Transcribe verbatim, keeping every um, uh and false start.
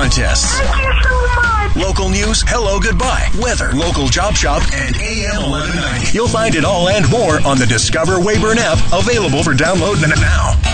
contests. Thank you so much. Local news, hello, goodbye, weather, local job shop, and A M eleven ninety. You'll find it all and more on the Discover Wayburn app, available for download now.